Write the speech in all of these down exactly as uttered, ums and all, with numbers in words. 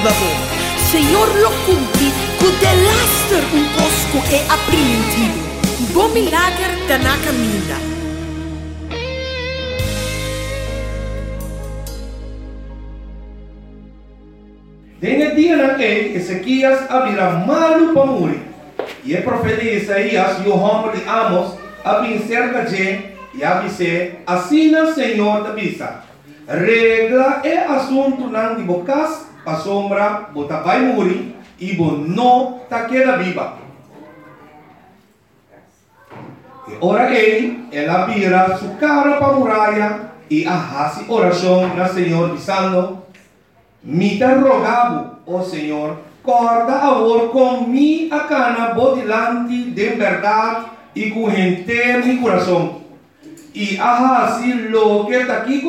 viva bo. Senhor lo cumpri, cu de laster un cosco e aprimentivo. Bo milagre da na caminha. Nesse dia na que Ezequias abrirá malu para morrer. E o profeta Isaías e o homem de Amos abrim cerca de e avise, assim o Senhor avisa. Regla é assunto não de bocas, a sombra, bota vai morrer e bo não tá queda viva. E ora ele, ela vira sua cara para a muralha e arrasa oração na Senhor dizendo: me te rogavo, ó Senhor, corda agora com mi a cana bodilante de verdade e com gente mi coração. E ahasi lo que está aqui,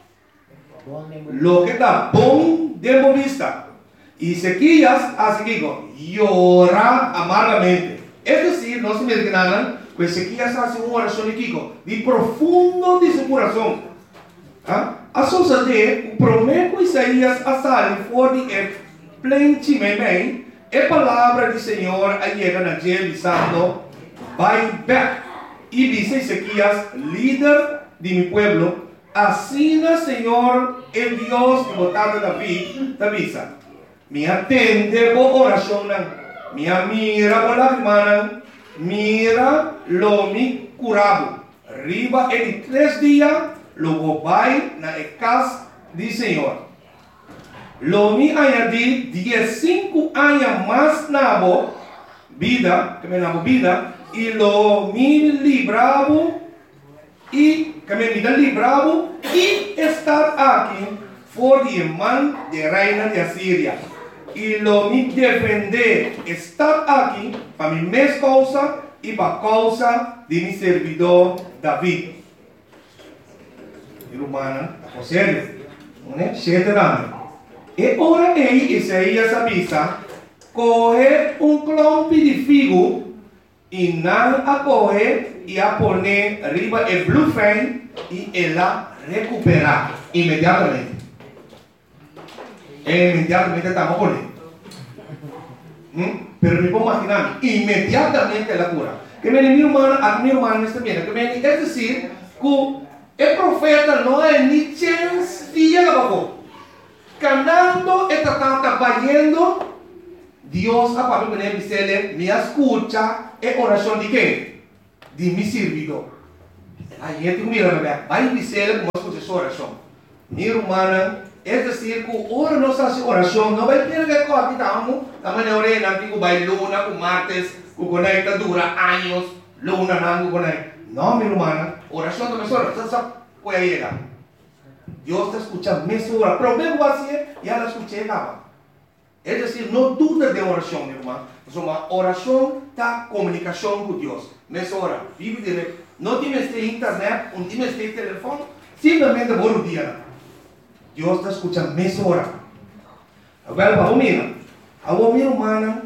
lo que está bom de vista. E Ezequias, assim llora amargamente. É decir, não se me enganan, que Ezequias faz uma oração aqui, de profundo de seu coração. ¿Ah? A sociedade, o prometo Isaías a sair fora de plenamente, a palavra do Senhor a chega na gente dizendo: vai back. E diz Ezequias, líder de mi pueblo, assim o Senhor, el Dios de botado David, te avisa: me atende por oração, me mira por lágrimas, mira lo mi curado. Riba em três dias, logo vai na casa do Senhor. Lo mi añadi dieciséis anos mais na vida, que me na vida, e lo mi libravo, e que me vida libravo, e estar aqui por de mão de reina de Assíria. E lo mi defender estar aqui para mi mesma causa e para a causa de mi servidor David. Humana, a sério, não é? Sete anos. E ora aí, Isaías avisa, coge um clompe de figo e não a coge e a pone arriba o bluefan e ela recuperar imediatamente. E imediatamente estamos por aí. ¿Mm? Pero me puedo imaginar, imediatamente ela cura. Que me mi humana, a mi humana nesta mira, que me es decir, que el profeta não é ni chance dia abajo. Canando está trabalhando, Deus a papi me dice, me escucha, é oração de quem? De mi servidor. Aí gente mira, vai dizer como escuta essa oração. Minha irmã, é decir, que ora não faz oração, não vai ter que cortar, estamos, também na orelha, que vai luna, com martes, que conecta dura anos, luna não conecta. No, mi hermana, oración de mesora, usted sabe, puede llegar. Dios te escucha mesora, pero me voy a decir, ya la escuché, llegaba. Es decir, no duda de oración, mi hermano. Uma oração da comunicação com Deus. Mesora, vive direto. Não tienes de internet, não tienes de telefone, simplesmente por um dia. Deus está escutando mesora. Agora, para o mina, a minha irmã,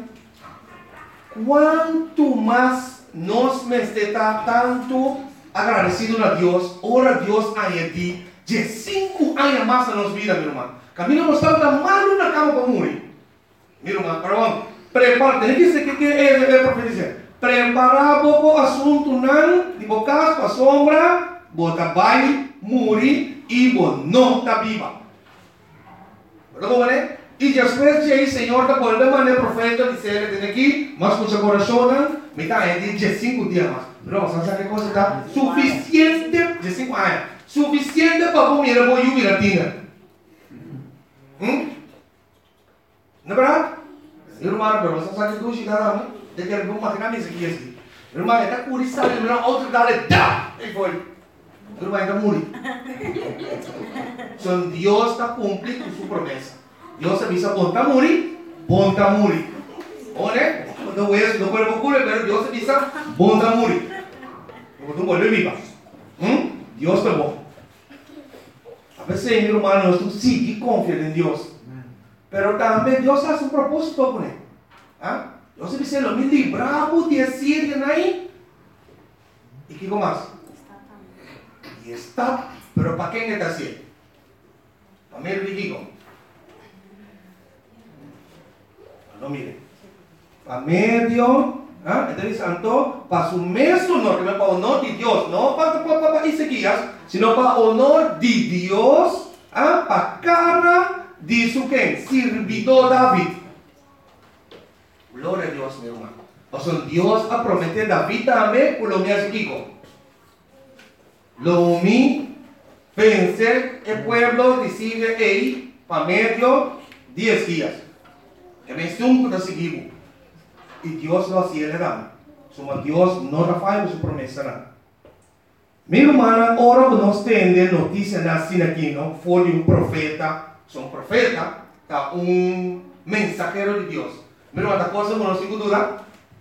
quanto mais nós me está tanto agradecido a Deus, ora Deus a ti, de cinco anos mais na nossa vida, meu irmão. Camino não está mal na cama para morrer. Meu irmão, perdão, prepara, tem que ser que é a profecia. Preparar o assunto não, de bocas para a sombra, bota vai, morrer e não está viva. Perdão, né? E depois de aí, Senhor, da volta maneira profeta dizer, tem aqui, mas com seu coração, me está aí de cinco dias mais. Não, você sabe que coisa está suficiente de cinco anos, suficiente para comer a boa e latina. Hum? Não é verdade? Irmão, pero você sabe que hoje cada um, de que ele vai imaginar isso aqui assim. Irmão, ele está por isso, ele vai outro dar ele dá, e foi. Irmão, ele está morrendo. Então Deus está cumprindo com sua promessa. Deus avisa, bom está morrer, bom está morrer. Olha, não é, não pode procurar, mas Deus avisa, bom está morrer. Não pode volver viva. Hum? Deus está bom. A veces, meu irmão, nós sim confiamos em Deus. Pero também Deus faz um propósito com ele. ¿Ah? Deus dice, lo me libramos de Asiria aí. E que mais? E está, pero para quem está assim? Para mim, eu digo. No mire. A medio, ¿ah? Entonces santo, para su mesmo honor, que no para honor de Dios, no para, para, para Ezequías, sino para honor de Dios, ¿ah? Para cara de su quien, servidor David. Gloria a Dios, mi hermano. O sea, Dios ha prometido a David también, por lo mío Kiko. Lo mi pensé, el pueblo decide ahí, para medio, diez días. Que me sunco de seguido. Y Dios lo hacía le da. Somos Dios no falla su promesa. ¿No? Mi hermana, ahora nos tiene noticia así aquí, ¿no? Fue de un profeta, son profeta, un mensajero de Dios. Mi hermana, cosa no nos duda.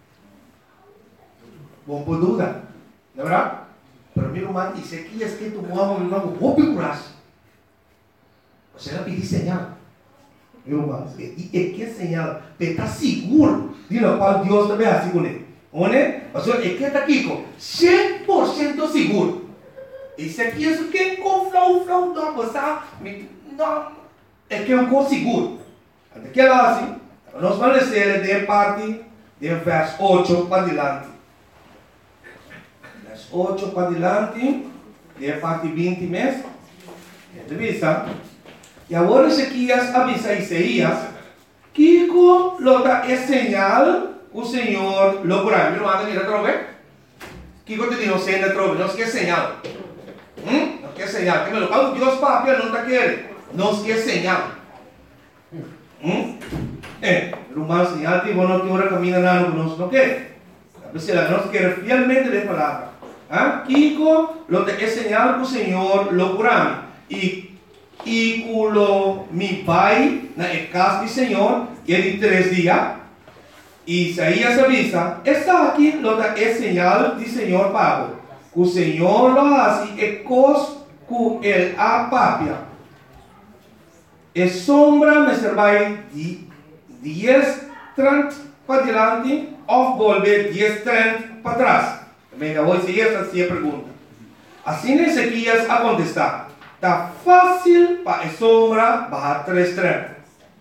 Bom por duda, ¿no verdad? Pero mi hermano dice que es que tu mamá mi hermano, vos picuras. O sea, le pedí señal. Mi hermano, y es que señal, te está seguro de lo cual Dios te ve así con él. ¿One? O sea, es que está aquí, cem por ciento seguro. Y si aquí es que con flow, flow, no, pues, no, es que es un co seguro. Antes que ela assim, nós vamos ler de parte de verso ocho para adelante. Verso ocho para adelante, de parte vinte mesmo. Entrevista. E agora Ezequias avisa a Isaías que com lota é señal o Senhor lo curará. Meu irmão, mira trove. Que quando te digo senda trove, não quer señal. Hum? Não quer señal. Que me lo pago Deus papel não tá querendo. Não quer señal. Hum? Eh, meu irmão, señal que bueno que ora camina na conosco, não quer? A veces la nos quer fielmente de palavra. Ah? Kiko lo te é señal que o Senhor lo curará. E E culo mi pai na casa do Senhor, e de três dias, Isaías avisa, está aqui lo da é señal do Senhor Pablo, que o Senhor lo hace e cos que ele apapia. E sombra me servai de diez trant para diante, ou volver diez trant para trás. Venga, hoje se essa é a pergunta. Assim Ezequias a contestar. Está fácil para a sombra bajar tres trem.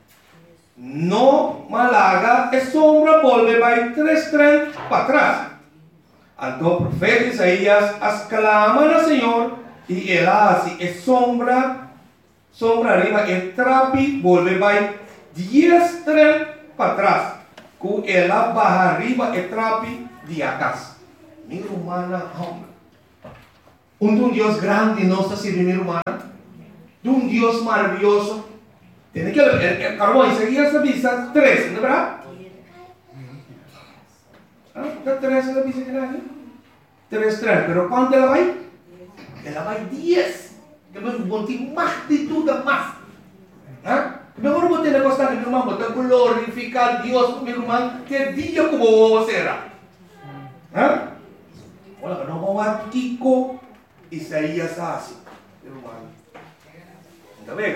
No malaga, a sombra vuelve vai tres trem para trás. Então o profeta Isaías exclama ao Senhor e ele hace a sombra, sombra arriba, e trapi vuelve vai diez trem para trás. Com ela baja arriba e trapi de atrás. Minha humana, homem. Um de um Deus grande não está servindo, minha irmã. De um Deus maravilhoso. Tem que ver, Carmão, Isaías avisa três, não é verdade? Ah, está três, ela avisa que não. Três, três, mas quando ela vai? Ela vai dez. Que vai botar mais de tudo, mais. Ah? Que melhor botar na costa, minha irmã, botar glorificar Deus, minha irmã, que dia como você será. Ah? Olha, não vamos a Kiko. Isaías assim, irmão. Está bem?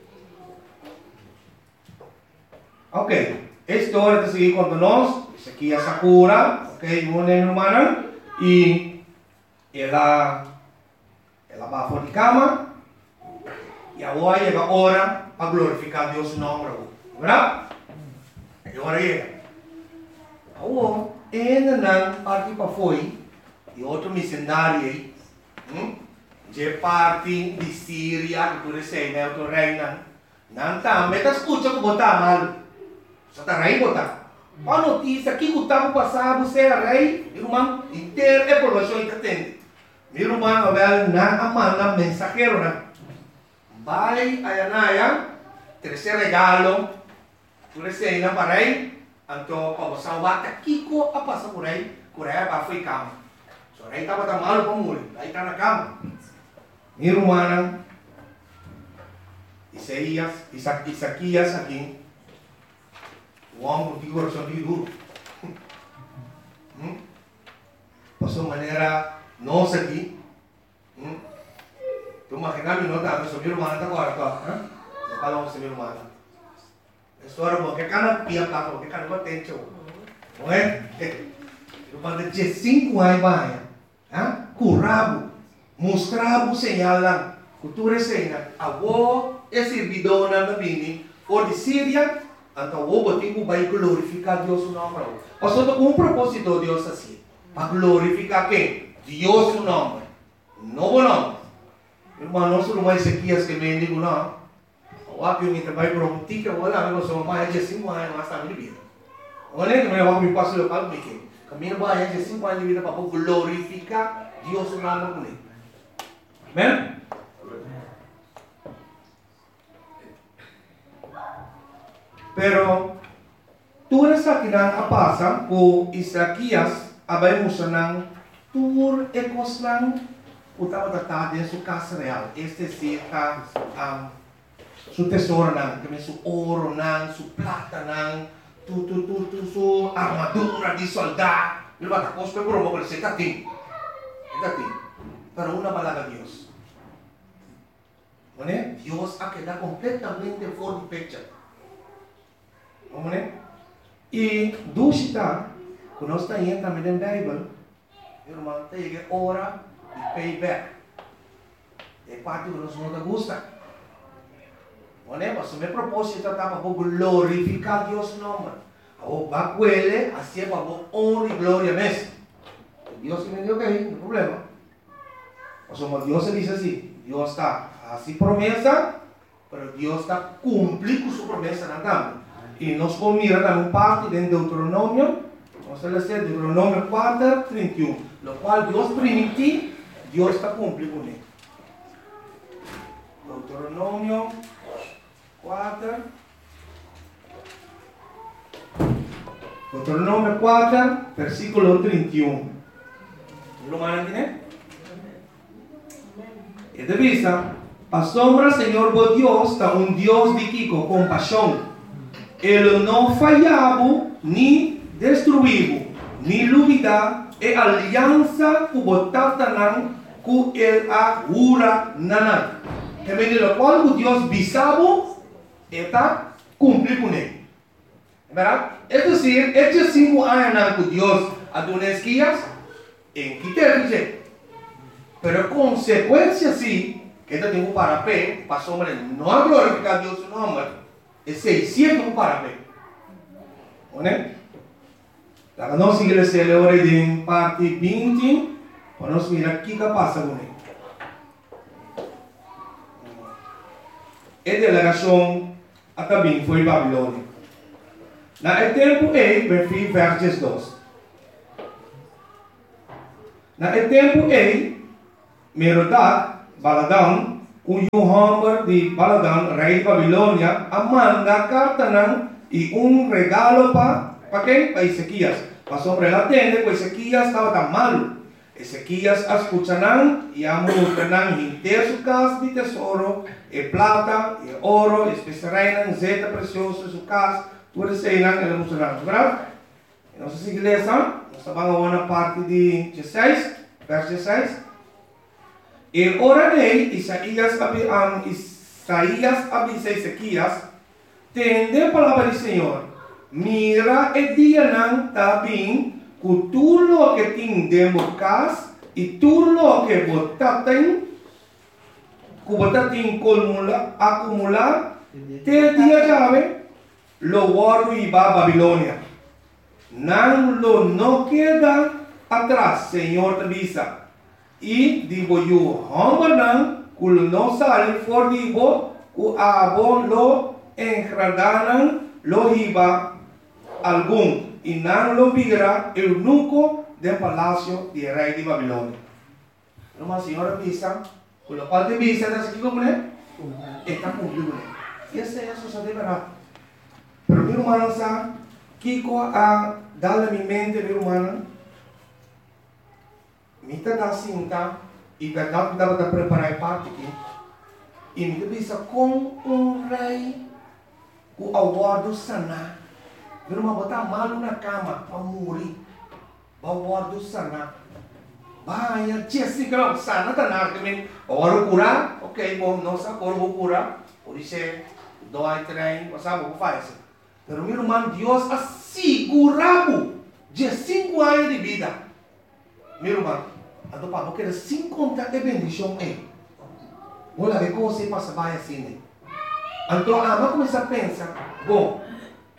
Ok. Esta hora de seguir com nós. Ezequias Sakura, ok, uma irmã, e ela, ela vai fora de cama. E agora chega a hora para glorificar Deus no nome, verdade? E agora chega. Agora, ainda não parte para foi e outro missionário aí. Hmm? De parte de Síria, que tu recebe, o reina. Não está, mas escuta que botar mal. Só está rei botar. A notícia que o tempo passado você era rei, irmão, inteira é informação que tem. Meu irmão, Abel, não manda mensageiro, né? Vai a Anaya, terceiro regalo, tu recebe para rei, então, para você salvar, Kiko a passar por rei, por rei para ficar. So, rei estava tão malo para morrer, aí está na cama. Minha irmã, Isaías, Isaquias aqui, o homem que coração de duro. Hum? Passou maneira nossa aqui. Hum? Tu imagina que não está, mas minha irmã está agora, tá? Não fala com minha irmã. A história boa, que cada pia plata, que cada uma tem teu. Não é? Irmã de cinco anos vai, ah? Curabo, mostrava o sinal lá, cultura cena, avó é servidora da Bini, ou de Síria, Então, o botigo vai glorificar Deus o nome. Pastor, com um propósito de Deus assim. Para glorificar quem? Deus o nome. Não o nome. Irmão, não sou mais Ezequias que me digo não. O aqui eu trabalho para um tique, eu olho, eu sou mais de cinco anos, mas está de vida. Olha, que eu me passo eu falo que caminho mais de cinco anos de vida para glorificar Deus o nome comigo. Amém? Pero tu rasa kinang apasa ko Isaías abay mo siya ng tur ekos lang utama tatade su casa real. Este si ka um, su tesoro nang, kami su oro nang, su plata nang, tu tu tu tu su armadura di soldado. Diba tapos pe bro mo ko si tating. Tating. Pero una malaga Dios. Mane? Dios ha quedado completamente for the picture. E dúvida, quando está aí também na Bíblia, irmão, tem que ora e payback. É parte que nós não gosta. Mas o meu propósito é para glorificar Deus nome. O bacuele assim é para honra e glória mesmo. Deus que me deu que aí, não tem problema. Mas como Deus diz assim, Deus está assim promessa, mas Deus está cumprindo sua promessa na também. E nós vamos mirar também parte de Deuteronômio, vamos ler Deuteronômio quatro, trinta e um, no qual Deus permitiu, Deus está cumprindo com ele. Deuteronômio quatro, Deuteronômio quatro, versículo trinta e um. Lo mandan, né? E de vista, a sombra, Senhor, vos Deus, está um Deus de que com compaixão. Ele não falhava, nem destruiu, nem duvida, e aliança que botava não, que ele agura não. Também o qual Deus bisava, está cumprindo com ele. É verdade? É dizer, estes cinco anos que Deus adonou esquias, em que termine. Pero consequência sim, que ele tem um parapé, para a sombra não glorificar Deus o nome. É seiscentos para ver. Né? A nossa igreja é hora de parte vinte, para nós mirar o que passa com ele. A delegação até bem foi Babilônia. Na tempo e, verso versos dois. Na tempo e, Merodach, Baladão, o Yohamber de Baladan, rei de Babilônia, a manda carta não, e um regalo para para quem? Para Ezequias. Passou para ela atender, porque Ezequias estava tão malo. Ezequias escuta não, e a multa não, inteira sua casa de tesouro, e plata, e ouro, e especiaria, zeta precioso, sua casa, tudo isso aí não, ele não será, verdade? Nossa igreja, nós vamos na parte de dezesseis, verso dezesseis. E ora dei, Isaías um, Isaías avisa Ezequias, tende a palavra do Senhor, mira e dia não está bem, que tudo o que tem dentro de casa, e tudo o que você tem, que você tem acumular, acumular, te dia chave, lo guardo e va a Babilônia. Não lo não queda atrás, Senhor te avisa. E digo eu, hambanan, que não sale for digo, que abo lo engradanan, lo riba algum, e não lo vira eunuco del palácio de rei de Babilônia. Uma senhora visa, com o qual te visa, está aqui como é? Está cumprido. E essa é a sociedade verdade. Pero meu irmão, sabe, Kiko a dar a minha mente, meu irmão, Mita da cinta e verdade que dava para preparar parte aqui. E me bisa com um rei o aguardo sana. Viu uma botar malo na cama para morrer. O aguardo sana. Vai, Jessica, sana tá na também. Agora curar, ok, bom, nossa, agora vou curar. Por isso dói trem, sabe o que faz? Pero meu irmão, Deus assegurava de cinco anos de vida. Meu irmão. Então, para porque sem contar a bendição é. Olha que como você passa vai assim. Então, a mãe começa a pensar, bom,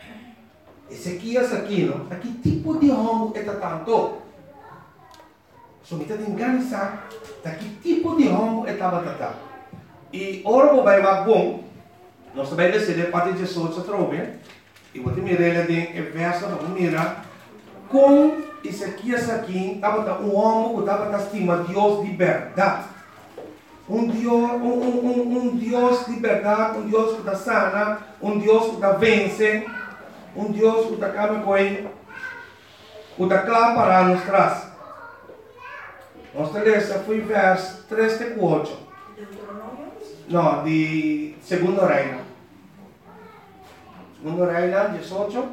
Ezequias aqui, não? Aqui tipo de homem é tanto. So, kita tinggal sa, daqui tipo de homem é tabatata. E ora o vai bom, nós também decidimos parte de Jesus a trove, e vou te mirar ali em verso, vamos mirar, com Ezequias aqui, tabata um homem que tabata estima Deus de verdade. Um Deus, um, um, um, um Deus de verdade, um Deus que está sana, um Deus que está vence, um Deus que está calma com ele, que está claro para nos traz. Nossa letra foi verso três e quatro. Não, de Segunda Reina. Segunda Reina, dezoito.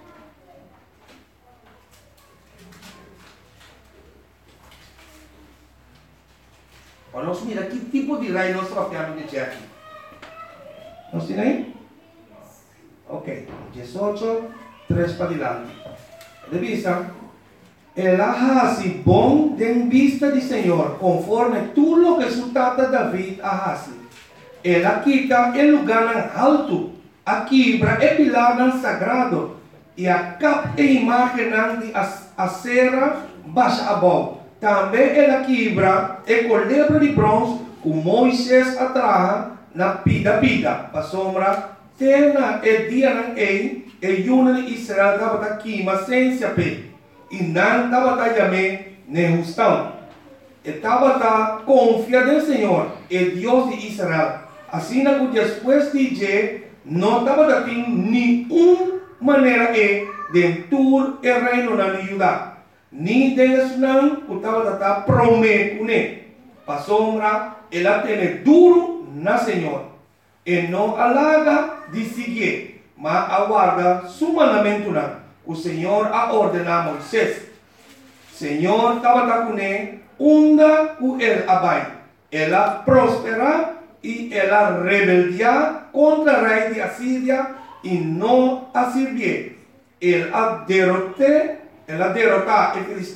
Nós mira que tipo de rei nós tratamos de dizer aqui. Nós temos aí? Ok. dezoito, três para diante. De vista, el ahasi bom de vista de Senhor, conforme tudo lo que su tata David ahasi. Ela quita el lugar alto, a quebra e pilar sagrado, e a cap e imagem de acera baixa abaixo. Também ela quebra e colebra de bronze que Moisés atraja na pida pida. Para sombra, tena e dia ng ei, e yuna de Israel dapat aqui, mas sem saber. E não dapat yame ne justão. E dapat confia no Senhor, e Deus de Israel. Assim que depois de dizer, não dapat ter nenhuma maneira e dentro e reino na Judá. Ni Deus não estava prometendo. Para sombra, ela tem duro na Senhor. E não alaga de seguir, mas aguarda su mandamento. O Senhor a ordena a Moisés. Senhor estava com ele, onda com ele abai. Ela prospera e ela rebeldia contra o rei de Assíria e não a servir. Ela derrotou, ela derrotou